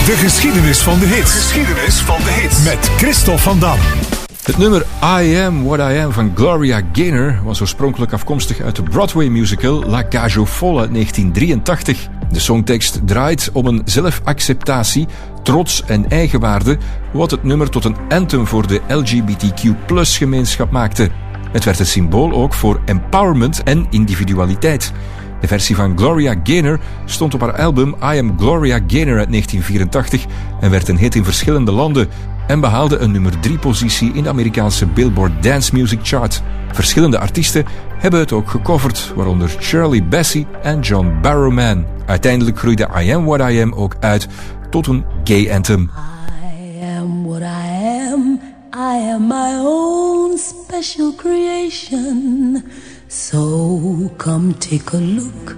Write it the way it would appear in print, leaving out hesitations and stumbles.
De geschiedenis van de hits. Geschiedenis van de hits. Met Christophe van Dam. Het nummer I Am What I Am van Gloria Gaynor was oorspronkelijk afkomstig uit de Broadway musical La Cage aux Folles uit 1983. De songtekst draait om een zelfacceptatie, trots en eigenwaarde, wat het nummer tot een anthem voor de LGBTQ+-gemeenschap maakte. Het werd een symbool ook voor empowerment en individualiteit. De versie van Gloria Gaynor stond op haar album I Am Gloria Gaynor uit 1984 en werd een hit in verschillende landen en behaalde een nummer 3 positie in de Amerikaanse Billboard Dance Music Chart. Verschillende artiesten hebben het ook gecoverd, waaronder Shirley Bassey en John Barrowman. Uiteindelijk groeide I Am What I Am ook uit tot een gay anthem. I am what I am. I am my own special creation. So come take a look